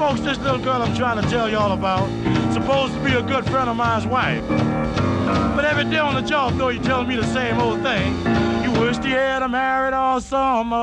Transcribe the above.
folks, this little girl I'm trying to tell y'all about, supposed to be a good friend of mine's wife. But every day on the job, though, you're telling me the same old thing. You wish you had married all summer.